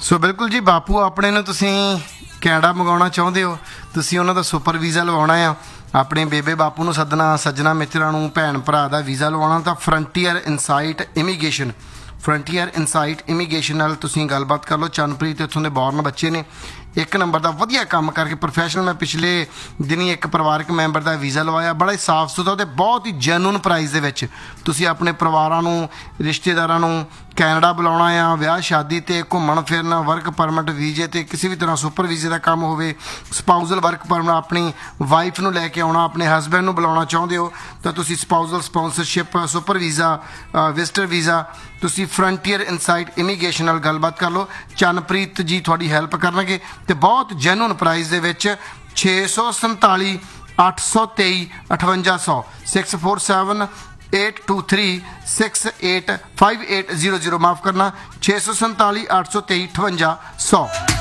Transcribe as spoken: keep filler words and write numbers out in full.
ਸੋ ਬਿਲਕੁਲ ਜੀ ਬਾਪੂ ਆਪਣੇ ਨੂੰ ਤੁਸੀਂ ਕੈਨੇਡਾ ਮੰਗਾਉਣਾ ਚਾਹੁੰਦੇ ਹੋ, ਤੁਸੀਂ ਉਹਨਾਂ ਦਾ ਸੁਪਰ ਵੀਜ਼ਾ ਲਵਾਉਣਾ ਆ, ਆਪਣੇ ਬੇਬੇ ਬਾਪੂ ਨੂੰ ਸੱਦਣਾ, ਸੱਜਣਾ ਮਿੱਤਰਾਂ ਨੂੰ, ਭੈਣ ਭਰਾ ਦਾ ਵੀਜ਼ਾ ਲਵਾਉਣਾ ਤਾਂ frontier insight immigration frontier insight immigration ਨਾਲ ਤੁਸੀਂ ਗੱਲਬਾਤ ਕਰ ਲਓ। ਚੰਨਪ੍ਰੀਤ ਇੱਥੋਂ ਦੇ ਬੌਰਨ ਬੱਚੇ ਨੇ, ਇੱਕ ਨੰਬਰ ਦਾ ਵਧੀਆ ਕੰਮ ਕਰਕੇ ਪ੍ਰੋਫੈਸ਼ਨਲ। ਮੈਂ ਪਿਛਲੇ ਦਿਨੀ ਇੱਕ ਪਰਿਵਾਰਕ ਮੈਂਬਰ ਦਾ ਵੀਜ਼ਾ ਲਵਾਇਆ, ਬੜਾ ਹੀ ਸਾਫ਼ ਸੁਥਰਾ ਅਤੇ ਬਹੁਤ ਹੀ ਜੈਨੂਨ ਪ੍ਰਾਈਸ ਦੇ ਵਿੱਚ। ਤੁਸੀਂ ਆਪਣੇ ਪਰਿਵਾਰਾਂ ਨੂੰ, ਰਿਸ਼ਤੇਦਾਰਾਂ ਨੂੰ ਕੈਨੇਡਾ ਬੁਲਾਉਣਾ ਆ, ਵਿਆਹ ਸ਼ਾਦੀ 'ਤੇ, ਘੁੰਮਣ ਫਿਰਨ, ਵਰਕ ਪਰਮਿਟ ਵੀਜ਼ੇ 'ਤੇ, ਕਿਸੇ ਵੀ ਤਰ੍ਹਾਂ ਸੁਪਰ ਵੀਜ਼ੇ ਦਾ ਕੰਮ ਹੋਵੇ, ਸਪਾਊਜ਼ਲ ਵਰਕ ਪਰਮਿਟ, ਆਪਣੀ ਵਾਈਫ ਨੂੰ ਲੈ ਕੇ ਆਉਣਾ, ਆਪਣੇ ਹਸਬੈਂਡ ਨੂੰ ਬੁਲਾਉਣਾ ਚਾਹੁੰਦੇ ਹੋ ਤਾਂ ਤੁਸੀਂ ਸਪਾਊਜ਼ਲ sponsorship, super visa, visitor visa, ਤੁਸੀਂ ਫਰੰਟੀਅਰ ਇਨਸਾਈਟ ਇਮੀਗ੍ਰੇਸ਼ਨ ਨਾਲ ਗੱਲਬਾਤ ਕਰ ਲਓ। ਚੰਨਪ੍ਰੀਤ ਜੀ ਤੁਹਾਡੀ ਹੈਲਪ ਕਰਨਗੇ ਅਤੇ ਬਹੁਤ ਜੈਨੂਨ ਪ੍ਰਾਈਸ ਦੇ ਵਿੱਚ। ਛੇ ਸੌ ਸੰਤਾਲੀ ਅੱਠ ਸੌ ਤੇਈ ਅਠਵੰਜਾ ਸੌ six four seven eight to three six eight five eight zero zero माफ़ करना छे सौ संताली आठ सौ तेई अठवंजा सौ।